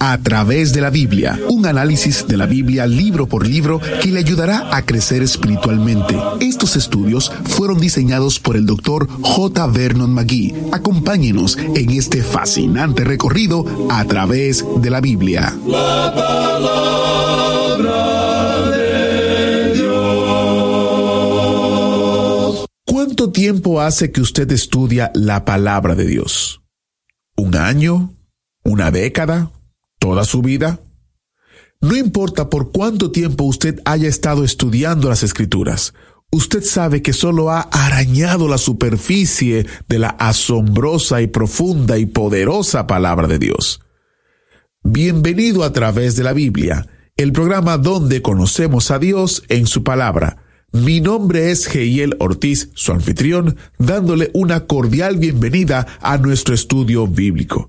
A través de la Biblia, un análisis de la Biblia libro por libro que le ayudará a crecer espiritualmente. Estos estudios fueron diseñados por el Dr. J. Vernon McGee. Acompáñenos en este fascinante recorrido a través de la Biblia. La palabra de Dios. ¿Cuánto tiempo hace que usted estudia la palabra de Dios? ¿Un año? ¿Una década? ¿Toda su vida? No importa por cuánto tiempo usted haya estado estudiando las Escrituras, usted sabe que solo ha arañado la superficie de la asombrosa y profunda y poderosa palabra de Dios. Bienvenido a través de la Biblia, el programa donde conocemos a Dios en su palabra. Mi nombre es Heiel Ortiz, su anfitrión, dándole una cordial bienvenida a nuestro estudio bíblico.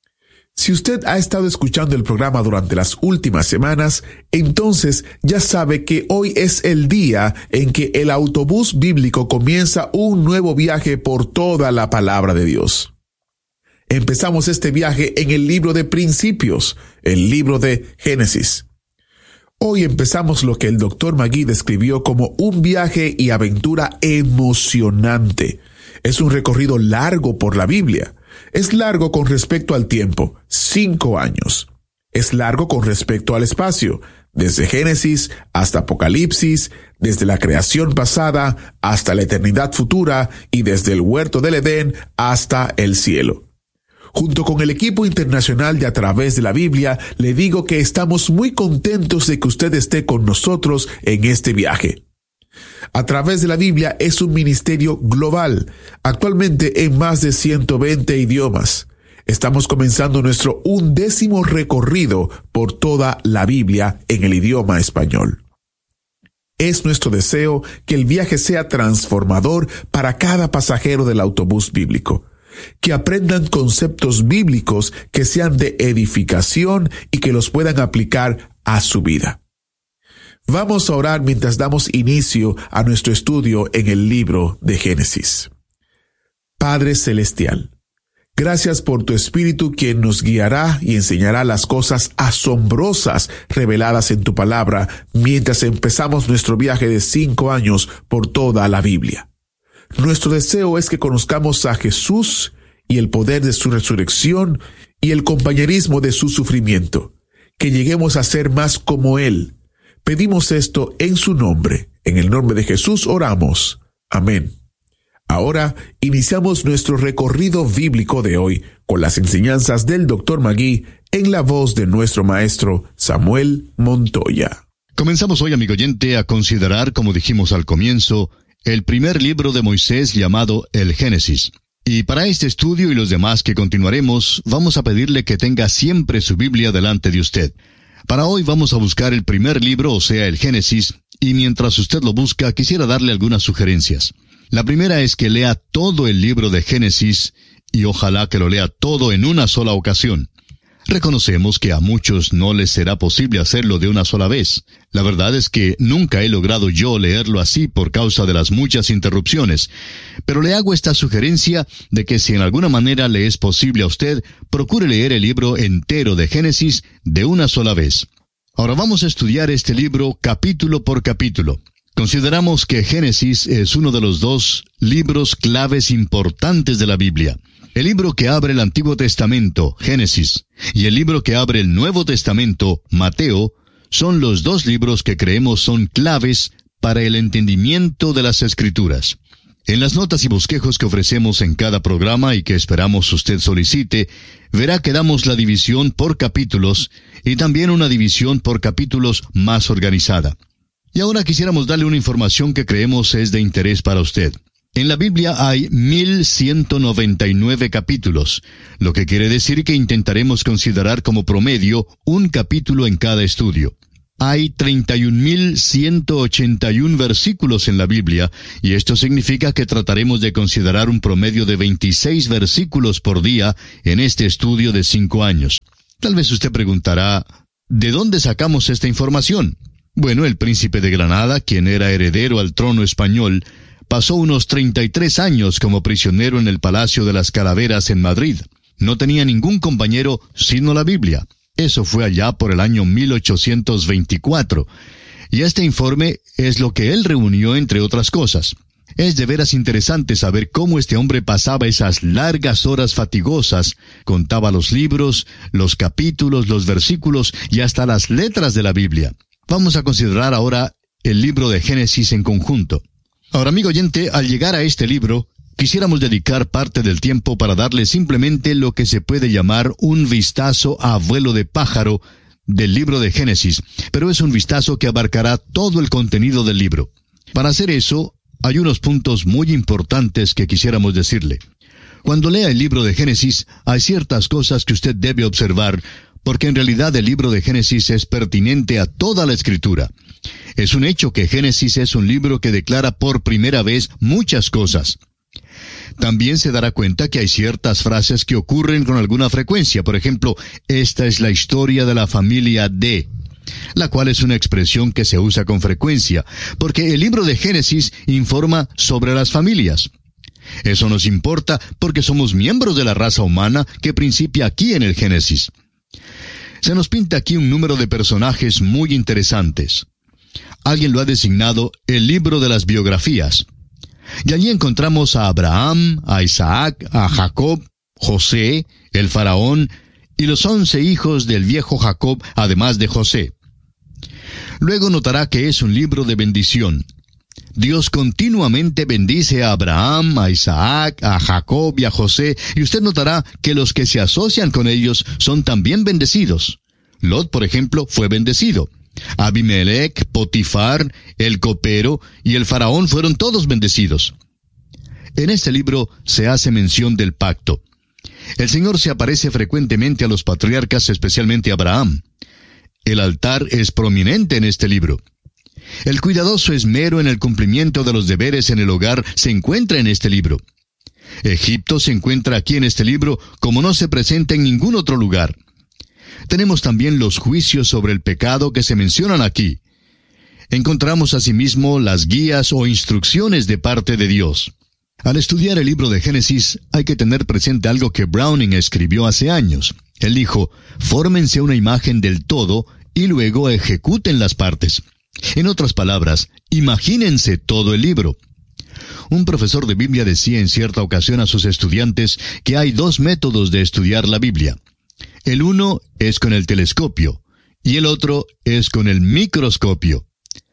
Si usted ha estado escuchando el programa durante las últimas semanas, entonces ya sabe que hoy es el día en que el autobús bíblico comienza un nuevo viaje por toda la palabra de Dios. Empezamos este viaje en el libro de Principios, el libro de Génesis. Hoy empezamos lo que el Dr. McGee describió como un viaje y aventura emocionante. Es un recorrido largo por la Biblia. Es largo con respecto al tiempo, 5 años. Es largo con respecto al espacio, desde Génesis hasta Apocalipsis, desde la creación pasada hasta la eternidad futura y desde el huerto del Edén hasta el cielo. Junto con el equipo internacional de A Través de la Biblia, le digo que estamos muy contentos de que usted esté con nosotros en este viaje. A Través de la Biblia es un ministerio global, actualmente en más de 120 idiomas. Estamos comenzando nuestro 11º recorrido por toda la Biblia en el idioma español. Es nuestro deseo que el viaje sea transformador para cada pasajero del autobús bíblico, que aprendan conceptos bíblicos que sean de edificación y que los puedan aplicar a su vida. Vamos a orar mientras damos inicio a nuestro estudio en el libro de Génesis. Padre Celestial, gracias por tu Espíritu quien nos guiará y enseñará las cosas asombrosas reveladas en tu palabra mientras empezamos nuestro viaje de 5 años por toda la Biblia. Nuestro deseo es que conozcamos a Jesús y el poder de su resurrección y el compañerismo de su sufrimiento, que lleguemos a ser más como Él. Pedimos esto en su nombre. En el nombre de Jesús oramos. Amén. Ahora iniciamos nuestro recorrido bíblico de hoy con las enseñanzas del Dr. McGee en la voz de nuestro maestro Samuel Montoya. Comenzamos hoy, amigo oyente, a considerar, como dijimos al comienzo, el primer libro de Moisés llamado el Génesis. Y para este estudio y los demás que continuaremos, vamos a pedirle que tenga siempre su Biblia delante de usted. Para hoy vamos a buscar el primer libro, o sea, el Génesis, y mientras usted lo busca, quisiera darle algunas sugerencias. La primera es que lea todo el libro de Génesis, y ojalá que lo lea todo en una sola ocasión. Reconocemos que a muchos no les será posible hacerlo de una sola vez. La verdad es que nunca he logrado yo leerlo así por causa de las muchas interrupciones. Pero le hago esta sugerencia de que si en alguna manera le es posible a usted, procure leer el libro entero de Génesis de una sola vez. Ahora vamos a estudiar este libro capítulo por capítulo. Consideramos que Génesis es uno de los 2 libros claves importantes de la Biblia. El libro que abre el Antiguo Testamento, Génesis, y el libro que abre el Nuevo Testamento, Mateo, son los 2 libros que creemos son claves para el entendimiento de las Escrituras. En las notas y bosquejos que ofrecemos en cada programa y que esperamos usted solicite, verá que damos la división por capítulos y también una división por capítulos más organizada. Y ahora quisiéramos darle una información que creemos es de interés para usted. En la Biblia hay 1199 capítulos, lo que quiere decir que intentaremos considerar como promedio un capítulo en cada estudio. Hay 31.181 versículos en la Biblia, y esto significa que trataremos de considerar un promedio de 26 versículos por día en este estudio de 5 años. Tal vez usted preguntará, ¿de dónde sacamos esta información? Bueno, el príncipe de Granada, quien era heredero al trono español, pasó unos 33 años como prisionero en el Palacio de las Calaveras en Madrid. No tenía ningún compañero sino la Biblia. Eso fue allá por el año 1824. Y este informe es lo que él reunió, entre otras cosas. Es de veras interesante saber cómo este hombre pasaba esas largas horas fatigosas, contaba los libros, los capítulos, los versículos y hasta las letras de la Biblia. Vamos a considerar ahora el libro de Génesis en conjunto. Ahora, amigo oyente, al llegar a este libro, quisiéramos dedicar parte del tiempo para darle simplemente lo que se puede llamar un vistazo a vuelo de pájaro del libro de Génesis, pero es un vistazo que abarcará todo el contenido del libro. Para hacer eso, hay unos puntos muy importantes que quisiéramos decirle. Cuando lea el libro de Génesis, hay ciertas cosas que usted debe observar, porque en realidad el libro de Génesis es pertinente a toda la Escritura. Es un hecho que Génesis es un libro que declara por primera vez muchas cosas. También se dará cuenta que hay ciertas frases que ocurren con alguna frecuencia. Por ejemplo, esta es la historia de la familia de, la cual es una expresión que se usa con frecuencia, porque el libro de Génesis informa sobre las familias. Eso nos importa porque somos miembros de la raza humana que principia aquí en el Génesis. Se nos pinta aquí un número de personajes muy interesantes. Alguien lo ha designado el libro de las biografías. Y allí encontramos a Abraham, a Isaac, a Jacob, José, el faraón y los 11 hijos del viejo Jacob, además de José. Luego notará que es un libro de bendición. Dios continuamente bendice a Abraham, a Isaac, a Jacob y a José, y usted notará que los que se asocian con ellos son también bendecidos. Lot, por ejemplo, fue bendecido. Abimelech, Potifar, el copero y el faraón fueron todos bendecidos. En este libro se hace mención del pacto. El Señor se aparece frecuentemente a los patriarcas, especialmente a Abraham. El altar es prominente en este libro. El cuidadoso esmero en el cumplimiento de los deberes en el hogar se encuentra en este libro. Egipto se encuentra aquí en este libro como no se presenta en ningún otro lugar. Tenemos también los juicios sobre el pecado que se mencionan aquí. Encontramos asimismo las guías o instrucciones de parte de Dios. Al estudiar el libro de Génesis, hay que tener presente algo que Browning escribió hace años. Él dijo, fórmense una imagen del todo y luego ejecuten las partes. En otras palabras, imagínense todo el libro. Un profesor de Biblia decía en cierta ocasión a sus estudiantes que hay 2 métodos de estudiar la Biblia. El uno es con el telescopio y el otro es con el microscopio.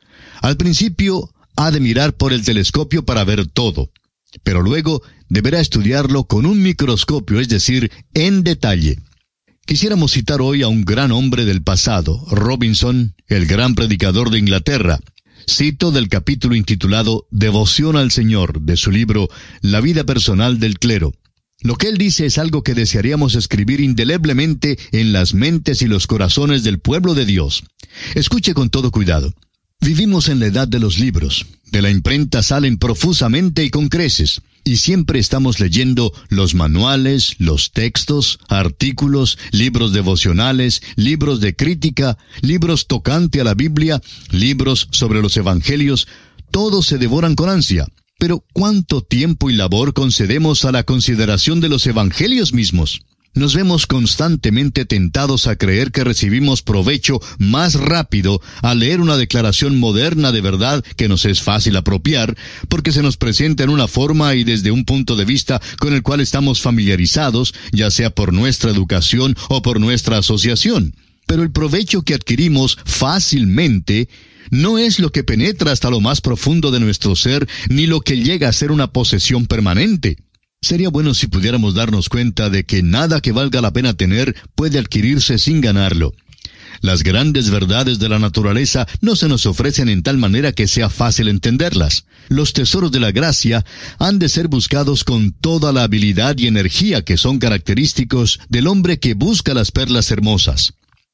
Al principio ha de mirar por el telescopio para ver todo, pero luego deberá estudiarlo con un microscopio, es decir, en detalle. Quisiéramos citar hoy a un gran hombre del pasado, Robinson, el gran predicador de Inglaterra. Cito del capítulo intitulado Devoción al Señor, de su libro La vida personal del clero. Lo que él dice es algo que desearíamos escribir indeleblemente en las mentes y los corazones del pueblo de Dios. Escuche con todo cuidado. Vivimos en la edad de los libros. De la imprenta salen profusamente y con creces. Y siempre estamos leyendo los manuales, los textos, artículos, libros devocionales, libros de crítica, libros tocante a la Biblia, libros sobre los evangelios. Todos se devoran con ansia. Pero ¿cuánto tiempo y labor concedemos a la consideración de los evangelios mismos? Nos vemos constantemente tentados a creer que recibimos provecho más rápido al leer una declaración moderna de verdad que nos es fácil apropiar, porque se nos presenta en una forma y desde un punto de vista con el cual estamos familiarizados, ya sea por nuestra educación o por nuestra asociación. Pero el provecho que adquirimos fácilmente no es lo que penetra hasta lo más profundo de nuestro ser, ni lo que llega a ser una posesión permanente. Sería bueno si pudiéramos darnos cuenta de que nada que valga la pena tener puede adquirirse sin ganarlo. Las grandes verdades de la naturaleza no se nos ofrecen en tal manera que sea fácil entenderlas. Los tesoros de la gracia han de ser buscados con toda la habilidad y energía que son característicos del hombre que busca las perlas hermosas.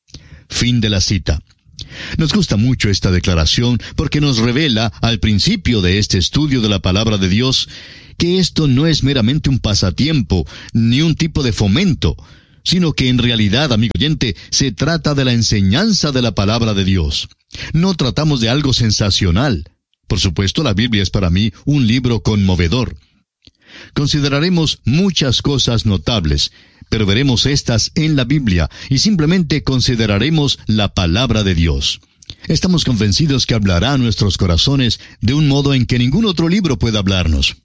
Fin de la cita. Nos gusta mucho esta declaración porque nos revela, al principio de este estudio de la palabra de Dios, que esto no es meramente un pasatiempo, ni un tipo de fomento, sino que en realidad, amigo oyente, se trata de la enseñanza de la palabra de Dios. No tratamos de algo sensacional. Por supuesto, la Biblia es para mí un libro conmovedor. Consideraremos muchas cosas notables, pero veremos estas en la Biblia y simplemente consideraremos la palabra de Dios. Estamos convencidos que hablará a nuestros corazones de un modo en que ningún otro libro pueda hablarnos.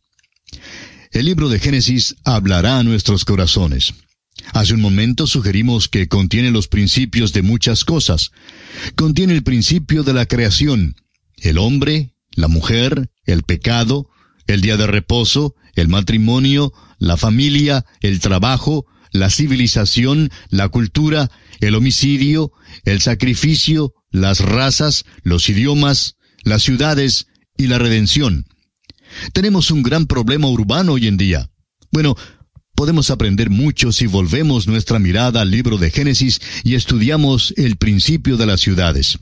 El libro de Génesis hablará a nuestros corazones. Hace un momento sugerimos que contiene los principios de muchas cosas. Contiene el principio de la creación, el hombre, la mujer, el pecado, el día de reposo, el matrimonio, la familia, el trabajo, la civilización, la cultura, el homicidio, el sacrificio, las razas, los idiomas, las ciudades y la redención. Tenemos un gran problema urbano hoy en día. Bueno, podemos aprender mucho si volvemos nuestra mirada al libro de Génesis y estudiamos el principio de las ciudades.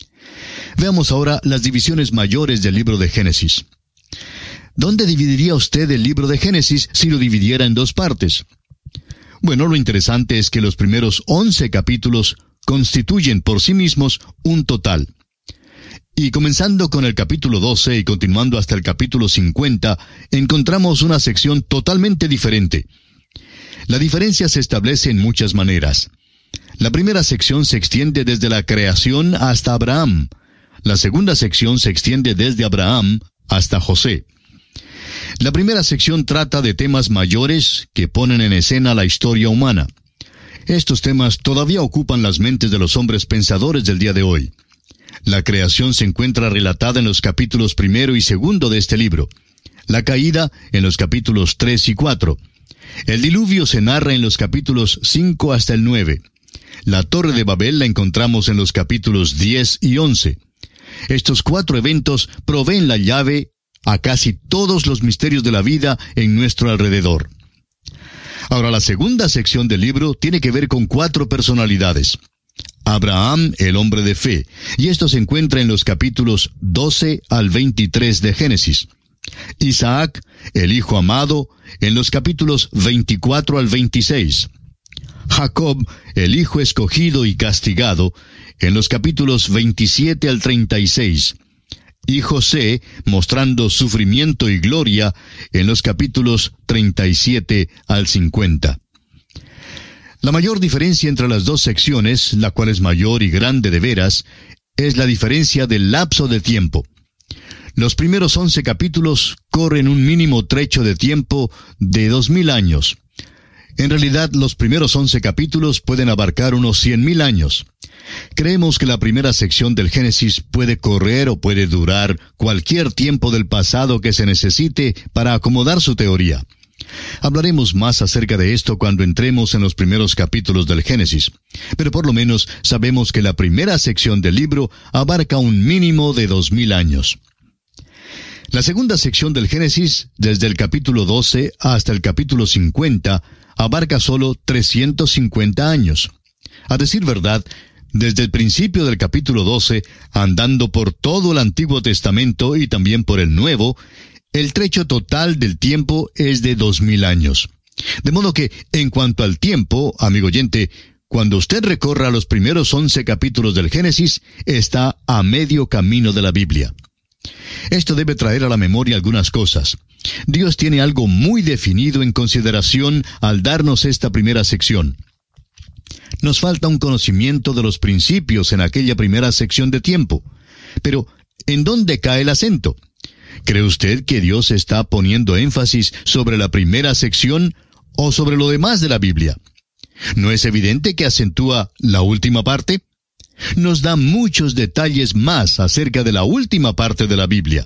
Veamos ahora las divisiones mayores del libro de Génesis. ¿Dónde dividiría usted el libro de Génesis si lo dividiera en dos partes? Bueno, lo interesante es que los primeros 11 capítulos constituyen por sí mismos un total. Y comenzando con el capítulo 12 y continuando hasta el capítulo 50, encontramos una sección totalmente diferente. La diferencia se establece en muchas maneras. La primera sección se extiende desde la creación hasta Abraham. La segunda sección se extiende desde Abraham hasta José. La primera sección trata de temas mayores que ponen en escena la historia humana. Estos temas todavía ocupan las mentes de los hombres pensadores del día de hoy. La creación se encuentra relatada en los capítulos 1 y 2 de este libro. La caída en los capítulos 3 y 4. El diluvio se narra en los capítulos 5 hasta el 9. La Torre de Babel la encontramos en los capítulos 10 y 11. Estos 4 eventos proveen la llave a casi todos los misterios de la vida en nuestro alrededor. Ahora, la segunda sección del libro tiene que ver con 4 personalidades. Abraham, el hombre de fe, y esto se encuentra en los capítulos 12 al 23 de Génesis. Isaac, el hijo amado, en los capítulos 24 al 26. Jacob, el hijo escogido y castigado, en los capítulos 27 al 36. Y José, mostrando sufrimiento y gloria, en los capítulos 37 al 50. La mayor diferencia entre las dos secciones, la cual es mayor y grande de veras, es la diferencia del lapso de tiempo. Los primeros 11 capítulos corren un mínimo trecho de tiempo de 2000 años. En realidad, los primeros 11 capítulos pueden abarcar unos 100,000 años. Creemos que la primera sección del Génesis puede correr o puede durar cualquier tiempo del pasado que se necesite para acomodar su teoría. Hablaremos más acerca de esto cuando entremos en los primeros capítulos del Génesis, pero por lo menos sabemos que la primera sección del libro abarca un mínimo de 2000 años. La segunda sección del Génesis, desde el capítulo 12 hasta el capítulo 50, abarca solo 350 años. A decir verdad, desde el principio del capítulo 12, andando por todo el Antiguo Testamento y también por el Nuevo, el trecho total del tiempo es de 2000 años. De modo que, en cuanto al tiempo, amigo oyente, cuando usted recorra los primeros 11 capítulos del Génesis, está a medio camino de la Biblia. Esto debe traer a la memoria algunas cosas. Dios tiene algo muy definido en consideración al darnos esta primera sección. Nos falta un conocimiento de los principios en aquella primera sección de tiempo. Pero, ¿en dónde cae el acento? ¿Cree usted que Dios está poniendo énfasis sobre la primera sección o sobre lo demás de la Biblia? ¿No es evidente que acentúa la última parte? Nos da muchos detalles más acerca de la última parte de la Biblia.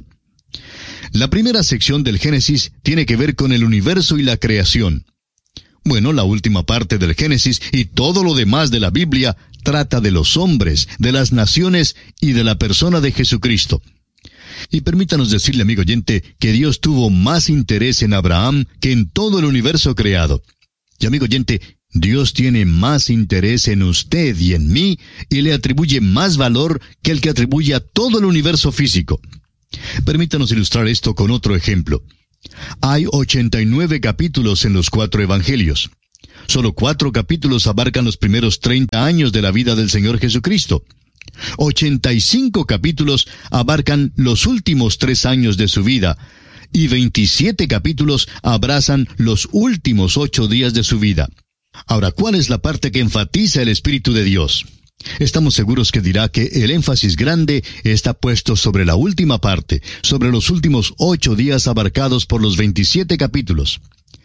La primera sección del Génesis tiene que ver con el universo y la creación. Bueno, la última parte del Génesis y todo lo demás de la Biblia trata de los hombres, de las naciones y de la persona de Jesucristo. Y permítanos decirle, amigo oyente, que Dios tuvo más interés en Abraham que en todo el universo creado. Y amigo oyente, Dios tiene más interés en usted y en mí y le atribuye más valor que el que atribuye a todo el universo físico. Permítanos ilustrar esto con otro ejemplo. Hay 89 capítulos en los 4 evangelios. Solo 4 capítulos abarcan los primeros 30 años de la vida del Señor Jesucristo. 85 capítulos abarcan los últimos 3 años de su vida, y 27 capítulos abrazan los últimos 8 días de su vida. Ahora, ¿cuál es la parte que enfatiza el Espíritu de Dios? Estamos seguros que dirá que el énfasis grande está puesto sobre la última parte, sobre los últimos 8 días abarcados por los 27 capítulos.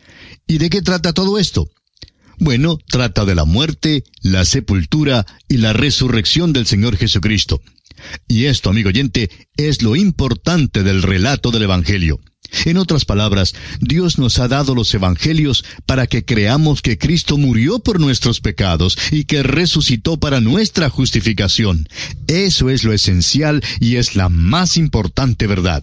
¿Y de qué trata todo esto? Bueno, trata de la muerte, la sepultura y la resurrección del Señor Jesucristo. Y esto, amigo oyente, es lo importante del relato del Evangelio. En otras palabras, Dios nos ha dado los Evangelios para que creamos que Cristo murió por nuestros pecados y que resucitó para nuestra justificación. Eso es lo esencial y es la más importante verdad.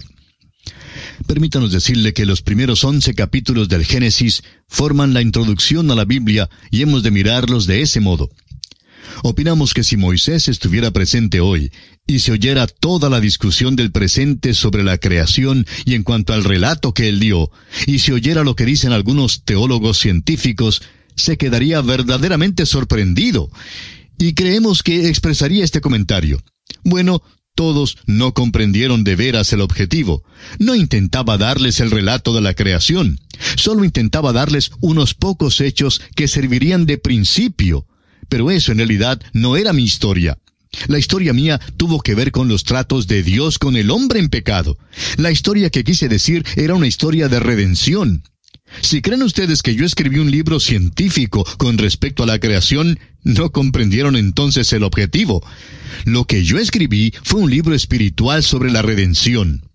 Permítanos decirle que los primeros 11 capítulos del Génesis forman la introducción a la Biblia y hemos de mirarlos de ese modo. Opinamos que si Moisés estuviera presente hoy y se oyera toda la discusión del presente sobre la creación y en cuanto al relato que él dio, y se oyera lo que dicen algunos teólogos científicos, se quedaría verdaderamente sorprendido. Y creemos que expresaría este comentario. Bueno, todos no comprendieron de veras el objetivo. No intentaba darles el relato de la creación. Solo intentaba darles unos pocos hechos que servirían de principio. Pero eso en realidad no era mi historia. La historia mía tuvo que ver con los tratos de Dios con el hombre en pecado. La historia que quise decir era una historia de redención. Si creen ustedes que yo escribí un libro científico con respecto a la creación, no comprendieron entonces el objetivo. Lo que yo escribí fue un libro espiritual sobre la redención.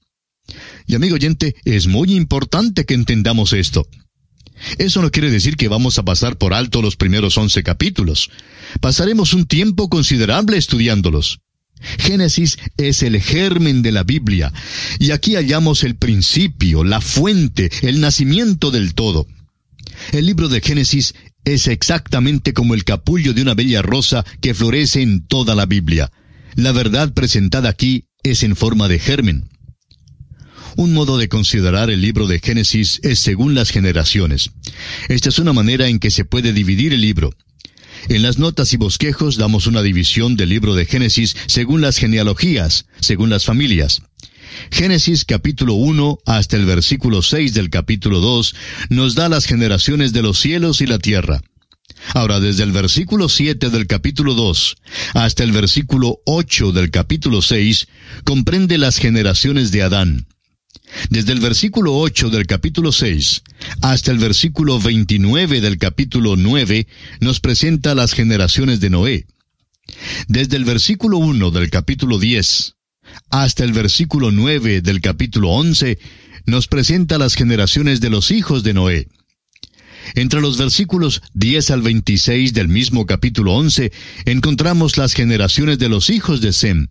Y amigo oyente, es muy importante que entendamos esto. Eso no quiere decir que vamos a pasar por alto los primeros 11 capítulos. Pasaremos un tiempo considerable estudiándolos. Génesis es el germen de la Biblia, y aquí hallamos el principio, la fuente, el nacimiento del todo. El libro de Génesis es exactamente como el capullo de una bella rosa que florece en toda la Biblia. La verdad presentada aquí es en forma de germen. Un modo de considerar el libro de Génesis es según las generaciones. Esta es una manera en que se puede dividir el libro. En las notas y bosquejos damos una división del libro de Génesis según las genealogías, según las familias. Génesis capítulo 1 hasta el versículo 6 del capítulo 2 nos da las generaciones de los cielos y la tierra. Ahora, desde el versículo 7 del capítulo 2 hasta el versículo 8 del capítulo 6 comprende las generaciones de Adán. Desde el versículo 8 del capítulo 6 hasta el versículo 29 del capítulo 9 nos presenta las generaciones de Noé. Desde el versículo 1 del capítulo 10 hasta el versículo 9 del capítulo 11 nos presenta las generaciones de los hijos de Noé. Entre los versículos 10 al 26 del mismo capítulo 11 encontramos las generaciones de los hijos de Sem.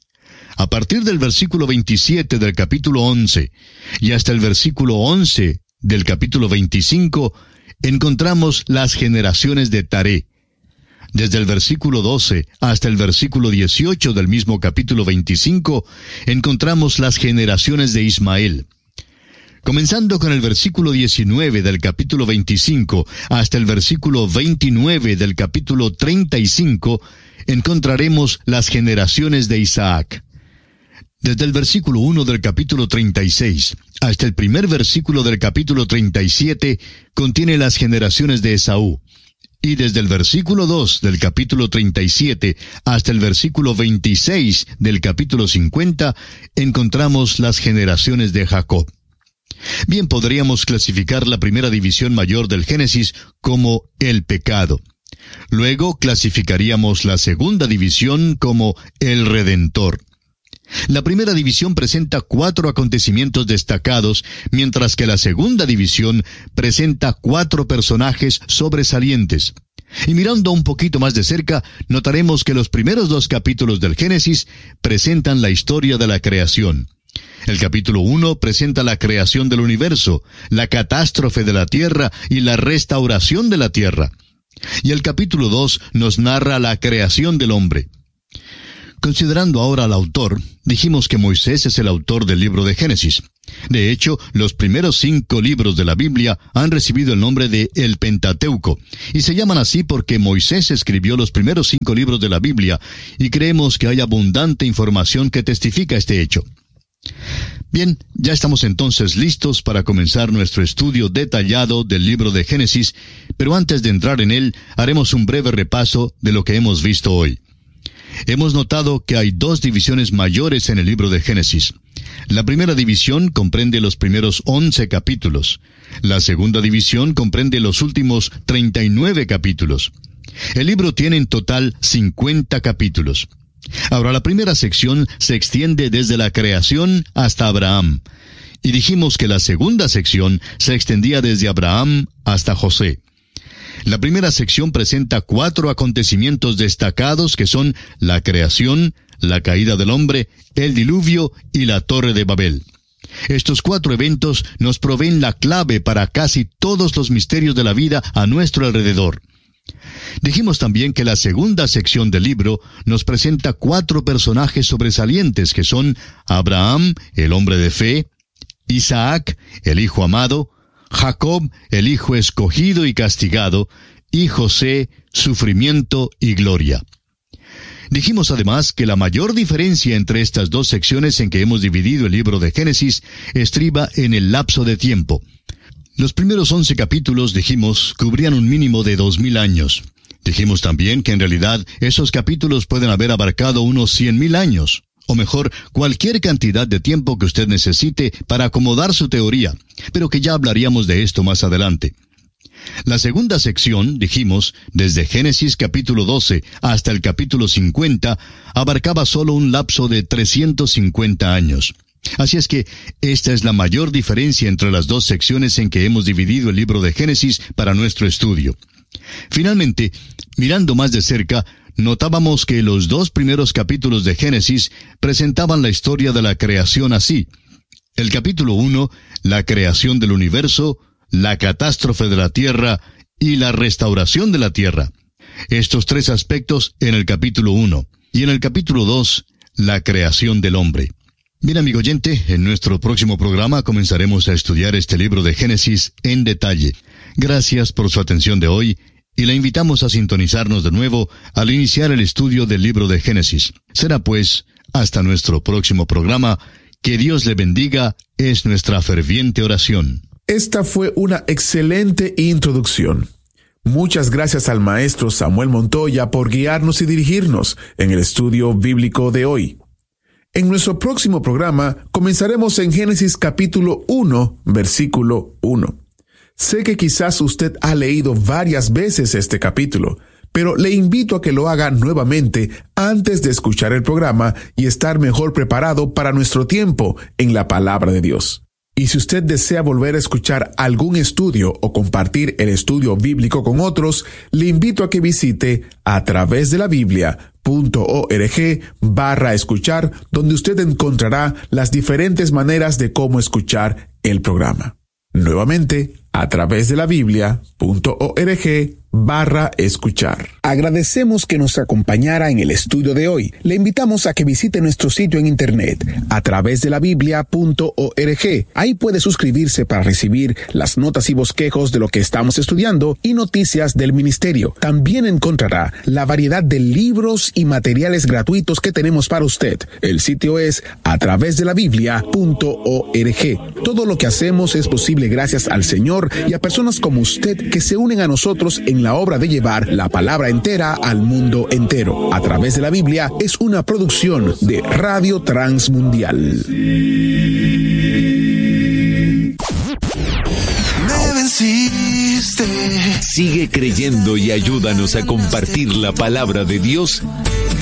A partir del versículo 27 del capítulo 11 y hasta el versículo 11 del capítulo 25, encontramos las generaciones de Taré. Desde el versículo 12 hasta el versículo 18 del mismo capítulo 25, encontramos las generaciones de Ismael. Comenzando con el versículo 19 del capítulo 25 hasta el versículo 29 del capítulo 35, encontraremos las generaciones de Isaac. Desde el versículo 1 del capítulo 36 hasta el primer versículo del capítulo 37 contiene las generaciones de Esaú. Y desde el versículo 2 del capítulo 37 hasta el versículo 26 del capítulo 50 encontramos las generaciones de Jacob. Bien, podríamos clasificar la primera división mayor del Génesis como el pecado. Luego clasificaríamos la segunda división como el Redentor. La primera división presenta 4 acontecimientos destacados, mientras que la segunda división presenta 4 personajes sobresalientes. Y mirando un poquito más de cerca, notaremos que los primeros 2 capítulos del Génesis presentan la historia de la creación. El capítulo 1 presenta la creación del universo, la catástrofe de la tierra y la restauración de la tierra. Y el capítulo 2 nos narra la creación del hombre. Considerando ahora al autor, dijimos que Moisés es el autor del libro de Génesis. De hecho, los primeros 5 libros de la Biblia han recibido el nombre de el Pentateuco, y se llaman así porque Moisés escribió los primeros 5 libros de la Biblia, y creemos que hay abundante información que testifica este hecho. Bien, ya estamos entonces listos para comenzar nuestro estudio detallado del libro de Génesis, pero antes de entrar en él, haremos un breve repaso de lo que hemos visto hoy. Hemos notado que hay dos divisiones mayores en el libro de Génesis. La primera división comprende los primeros 11 capítulos. La segunda división comprende los últimos 39 capítulos. El libro tiene en total 50 capítulos. Ahora, la primera sección se extiende desde la creación hasta Abraham. Y dijimos que la segunda sección se extendía desde Abraham hasta José. La primera sección presenta 4 acontecimientos destacados que son la creación, la caída del hombre, el diluvio y la Torre de Babel. Estos 4 eventos nos proveen la clave para casi todos los misterios de la vida a nuestro alrededor. Dijimos también que la segunda sección del libro nos presenta 4 personajes sobresalientes que son Abraham, el hombre de fe, Isaac, el hijo amado, Jacob, el hijo escogido y castigado, y José, sufrimiento y gloria. Dijimos además que la mayor diferencia entre estas dos secciones en que hemos dividido el libro de Génesis estriba en el lapso de tiempo. Los primeros 11 capítulos, dijimos, cubrían un mínimo de 2000 años. Dijimos también que en realidad esos capítulos pueden haber abarcado unos 100,000 años. O mejor, cualquier cantidad de tiempo que usted necesite para acomodar su teoría, pero que ya hablaríamos de esto más adelante. La segunda sección, dijimos, desde Génesis capítulo 12 hasta el capítulo 50, abarcaba solo un lapso de 350 años. Así es que esta es la mayor diferencia entre las dos secciones en que hemos dividido el libro de Génesis para nuestro estudio. Finalmente, mirando más de cerca, notábamos que los 2 primeros capítulos de Génesis presentaban la historia de la creación así. El capítulo 1, la creación del universo, la catástrofe de la tierra y la restauración de la tierra. Estos 3 aspectos en el capítulo 1. Y en el capítulo 2, la creación del hombre. Bien, amigo oyente, en nuestro próximo programa comenzaremos a estudiar este libro de Génesis en detalle. Gracias por su atención de hoy, y la invitamos a sintonizarnos de nuevo al iniciar el estudio del libro de Génesis. Será pues, hasta nuestro próximo programa. Que Dios le bendiga, es nuestra ferviente oración. Esta fue una excelente introducción. Muchas gracias al maestro Samuel Montoya por guiarnos y dirigirnos en el estudio bíblico de hoy. En nuestro próximo programa comenzaremos en Génesis capítulo 1, versículo 1. Sé que quizás usted ha leído varias veces este capítulo, pero le invito a que lo haga nuevamente antes de escuchar el programa y estar mejor preparado para nuestro tiempo en la palabra de Dios. Y si usted desea volver a escuchar algún estudio o compartir el estudio bíblico con otros, le invito a que visite a través de la Biblia.org/escuchar, donde usted encontrará las diferentes maneras de cómo escuchar el programa. Nuevamente, a través de la Biblia.org/escuchar. Agradecemos que nos acompañara en el estudio de hoy. Le invitamos a que visite nuestro sitio en internet, a través de la Biblia.org. Ahí puede suscribirse para recibir las notas y bosquejos de lo que estamos estudiando y noticias del ministerio. También encontrará la variedad de libros y materiales gratuitos que tenemos para usted. El sitio es a través de la Biblia.org. Todo lo que hacemos es posible gracias al Señor y a personas como usted que se unen a nosotros en la obra de llevar la palabra entera al mundo entero. A través de la Biblia es una producción de Radio Transmundial. Me venciste. Sigue creyendo y ayúdanos a compartir la palabra de Dios